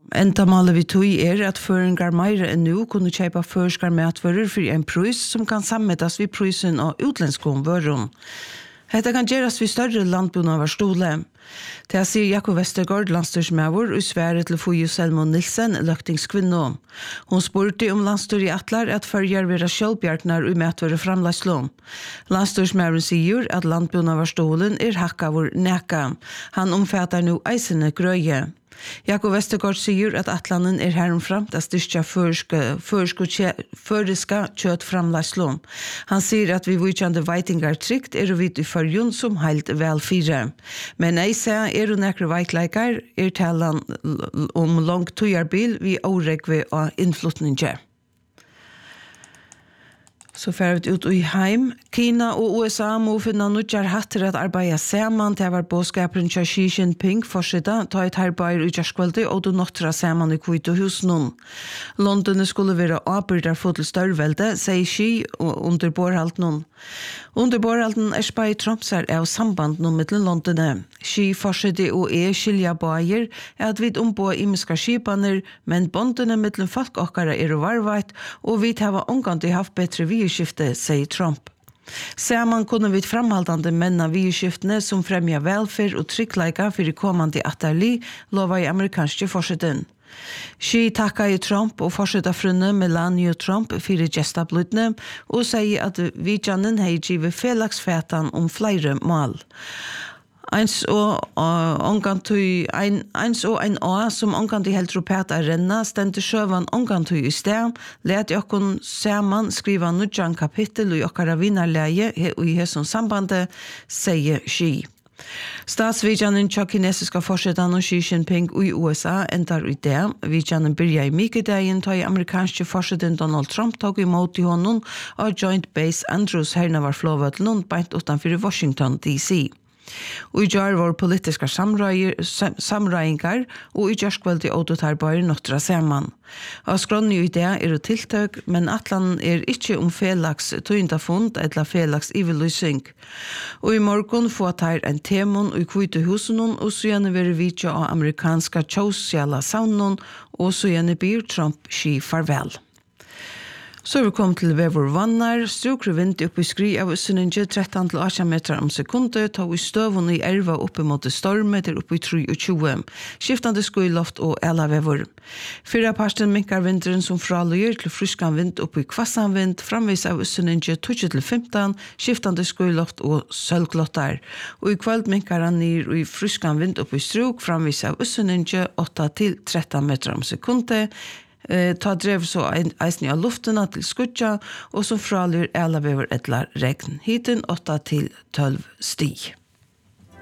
Endamålet vi tog at føringar meira enn nu kunne kjøpa førskar matvarer for en pris som kan sammetas vid prisen av utlendskom varum. Hetta kan gjerast vid større landbunna var stole. Det sier Jakob Vestergaard, landstyrsmævor, og svære til Fujo Selmon Nilsen, løktingskvinno. Hun spurte om landstyr i Atlar at førjar vera sjølvbjartnar og matvare framlagslo. Landstyrsmævoren sier at landbunna var stolen hakka vår neka. Han omfattar nu eisene grøye. Jakob Vestergaard sier at Atlanen heromfram til styrka føreska kjøtframlagslo. Han sier at vi vujkjande veitingar trygt vidt i førjun som heilt velfire. Men ei sier nekre veikleikar talan om langt tøyarbil vi åregve av innflutninge. Så fer vi ut i heim. Kina og USA må finna nudjar hatter at arbeida saman til var båskaperen til Xi Jinping forsida ta et arbeid i kjærskvaldi og du nottra saman i Kvito hus nun. London skulle være avbyrdar fot til størvelde, sier Xi under borhalt nun. Under borhalten spei Trumpsar av samband nun mittlen London. Xi forsidi og skilja bæger at vi ombo imiska skipaner, men bondene mittlen folk okkara varvait og vi hava ongandig haft betre skifte, sier Trump. Saman kunne vi framhaldande menna viskiftene som fremja velferd og tryggleika for kommande atterli, lova i amerikanske forsiden. Xi takka i Trump og forsida frunne Melania Trump fyrir gestablutne og sier at vidjanen hei givet felagsfetan om flere mal. Eins og ein A som ongantu helt ropet renna, stendte sjøvan ongantu i sted, let jokkon saman skriva nudjan kapittel i okkara vinnarleie og i hesson sambandet, sier Xi. Statsvidjanen tja kinesiska forsetan og Xi Jinping i USA endar i det. Vidjanen byrja i mykkedegin ta i amerikanske forsetan Donald Trump tog imot i honom av Joint Base Andrews herna var flåvøtlen beint utanfor Washington DC. Og i jar var politiska samrøyngar og i jarskvaldi autotarbeir nottra saman. Av skronni i det tiltøk, men atlan ikkje om felags tøyndafund eller felags ivelysing. Og i morgon få tar en temon i Kvite husen og så gjerne være vidtja av amerikanska tjåsjala saunen og så gjerne byr Trump Xi farvel. Så vi kom til Vevor Vannar, strukre vind opp i skri av Øsseninge 13-18 meter om sekundet, ta i støvun i erva oppe mot stormet til oppe i 23, skiftande skuiloft og elavevor. Fyra parsten minkar vinderen som fraløyer til fryskan vind oppe i kvassan vind, framvis av Øsseninge 20-15, skiftande skuiloft og sølglottar. Og i kveld minkar han nir i fryskan vind oppe i struk, framvis av Øsseninge 8-13 meter om sekundet, ta drev så eisen av luftena til skutja og som fralyr elavever etlar regn. Hiten 8-12 stig.